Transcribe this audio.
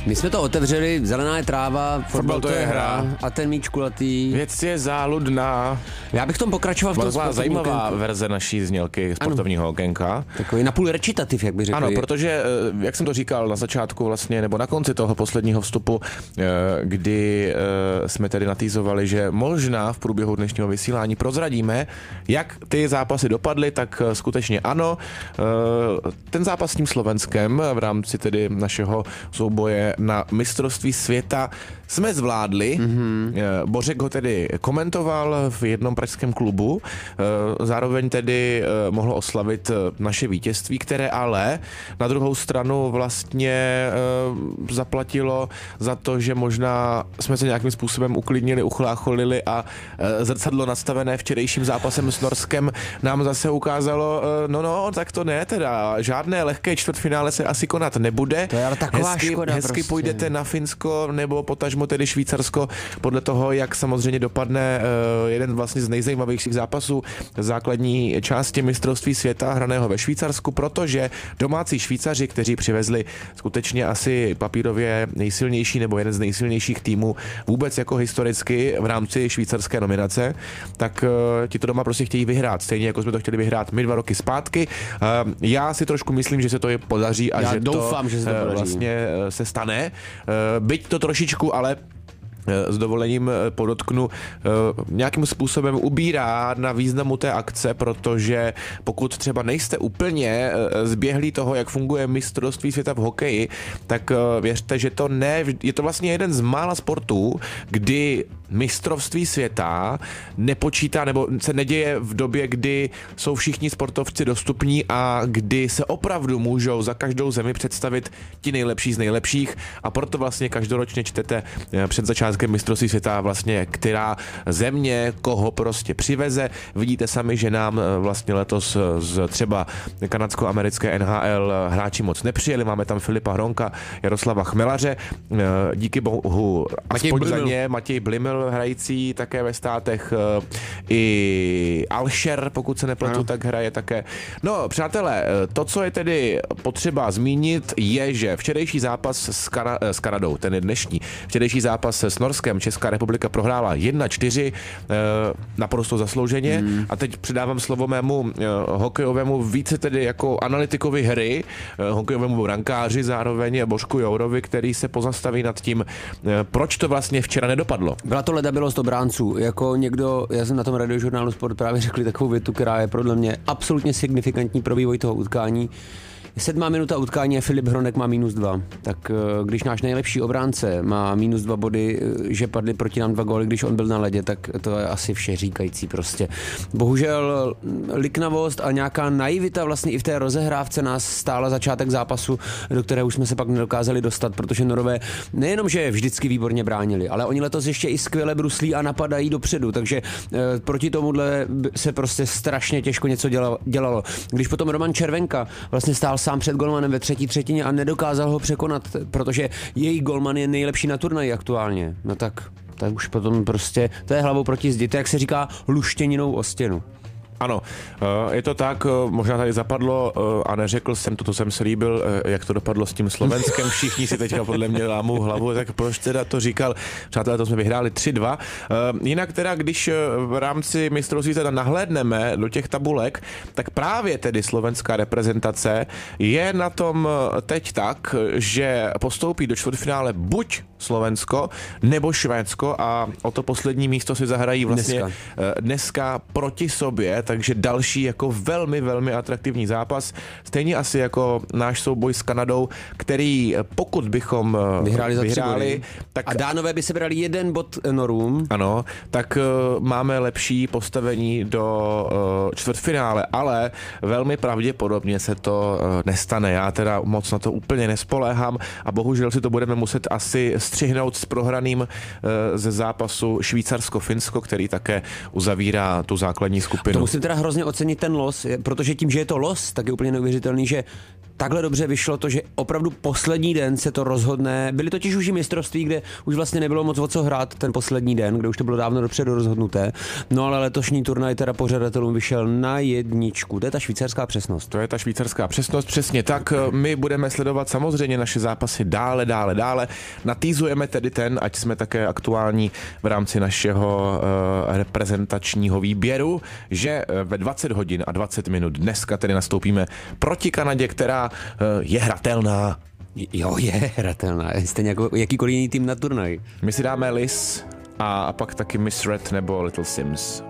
My jsme to otevřeli, zelená je tráva, fotbal to je hra a ten míč kulatý. Věc je záludná. Já bych tom pokračoval v tom sportovním zajímavá verze naší znělky sportovního okénka. Takový napůl recitativ, jak by řekli. Ano, protože, jak jsem to říkal na začátku vlastně, nebo na konci toho posledního vstupu, kdy jsme tedy natýzovali, že možná v průběhu dnešního vysílání prozradíme, jak ty zápasy dopadly, tak skutečně ano. Ten zápas s tím Slovenskem v rámci tedy našeho souboje na mistrovství světa jsme zvládli. Bořek ho tedy komentoval v jednom pražském klubu. Zároveň tedy mohlo oslavit naše vítězství, které ale na druhou stranu vlastně zaplatilo za to, že možná jsme se nějakým způsobem uklidnili, uchlácholili a zrcadlo nastavené včerejším zápasem s Norskem nám zase ukázalo, tak to ne teda. Žádné lehké čtvrtfinále se asi konat nebude. To je ale taková škoda. Hezky prostě půjdete na Finsko nebo potažmo tedy Švýcarsko podle toho, jak samozřejmě dopadne jeden vlastně z nejzajímavějších zápasů základní části mistrovství světa hraného ve Švýcarsku, protože domácí Švýcaři, kteří přivezli skutečně asi papírově nejsilnější nebo jeden z nejsilnějších týmů vůbec jako historicky v rámci švýcarské nominace, tak ti to doma prostě chtějí vyhrát. Stejně jako jsme to chtěli vyhrát my 2 roky zpátky. Já si trošku myslím, že se to podaří a že doufám, že se to vlastně se stane. Byť to trošičku, ale s dovolením podotknu, nějakým způsobem ubírá na významu té akce, protože pokud třeba nejste úplně zběhlí toho, jak funguje mistrovství světa v hokeji, tak věřte, že je to vlastně jeden z mála sportů, kdy mistrovství světa nepočítá nebo se neděje v době, kdy jsou všichni sportovci dostupní a kdy se opravdu můžou za každou zemi představit ti nejlepší z nejlepších, a proto vlastně každoročně čtete před začátkem mistrovství světa vlastně, která země koho prostě přiveze. Vidíte sami, že nám vlastně letos z třeba kanadsko-americké NHL hráči moc nepřijeli. Máme tam Filipa Hronka, Jaroslava Chmelaře, díky bohu aspoň za ně Matěj Blimil hrající také ve státech, i Alšer, pokud se nepletu, tak hraje také. No, přátelé, to, co je tedy potřeba zmínit, je, že včerejší zápas s Kanadou, ten je dnešní, včerejší zápas s Norskem, Česká republika prohrála 1-4, naprosto zaslouženě. A teď předávám slovo mému hokejovému více tedy jako analytikovi hry, hokejovému brankáři zároveň Božku Jourovi, který se pozastaví nad tím, proč to vlastně včera nedopadlo. Byla to ledabilost obránců. Jako někdo, já jsem na tom Radiožurnálu Sport právě řekli takovou větu, která je podle mě absolutně signifikantní pro vývoj toho utkání. 7. minuta utkání a Filip Hronek má -2. Tak když náš nejlepší obránce má -2 body, že padly proti nám 2 góly, když on byl na ledě, tak to je asi vše říkající prostě. Bohužel liknavost a nějaká naivita vlastně i v té rozehrávce nás stála začátek zápasu, do kterého už jsme se pak nedokázali dostat, protože Norové nejenom, že vždycky výborně bránili, ale oni letos ještě i skvěle bruslí a napadají dopředu, takže proti tomuhle se prostě strašně těžko něco dělalo. Když potom Roman Červenka vlastně stál sám před golmanem ve třetí třetině a nedokázal ho překonat, protože její golman je nejlepší na turnaji aktuálně. No tak už potom prostě to je hlavou proti zdi, to jak se říká luštěninou o stěnu. Ano, je to tak, možná tady zapadlo a neřekl jsem to, co jsem slíbil, jak to dopadlo s tím Slovenskem. Všichni si teďka podle mě lámou hlavu, tak proč teda to říkal? Přátelé, to jsme vyhráli 3-2. Jinak teda, když v rámci mistrovství teda nahlédneme do těch tabulek, tak právě tedy slovenská reprezentace je na tom teď tak, že postoupí do čtvrtfinále buď Slovensko nebo Švédsko a o to poslední místo si zahrají vlastně dneska proti sobě, takže další jako velmi, velmi atraktivní zápas. Stejně asi jako náš souboj s Kanadou, který pokud bychom vyhráli tak a Dánové by se brali 1 bod Norům. Ano, tak máme lepší postavení do čtvrtfinále, ale velmi pravděpodobně se to nestane. Já teda moc na to úplně nespoléhám a bohužel si to budeme muset asi střihnout s prohraným ze zápasu Švýcarsko-Finsko, který také uzavírá tu základní skupinu. To musím teda hrozně ocenit ten los, protože tím, že je to los, tak je úplně neuvěřitelný, že takhle dobře vyšlo to, že opravdu poslední den se to rozhodne. Byly totiž už i mistrovství, kde už vlastně nebylo moc o co hrát ten poslední den, kde už to bylo dávno dopředu rozhodnuté. No ale letošní turnaj teda pořadatelům vyšel na jedničku. To je ta švýcarská přesnost. To je ta švýcarská přesnost, přesně tak. My budeme sledovat samozřejmě naše zápasy dále. Natýzujeme tedy ten, ať jsme také aktuální v rámci našeho reprezentačního výběru, že ve 20 hodin a 20 minut dneska tedy nastoupíme proti Kanadě, která je hratelná. Jo, je hratelná. Stejně jako jakýkoliv jiný tým na turnaj. My si dáme Liz a pak taky Miss Red nebo Little Sims.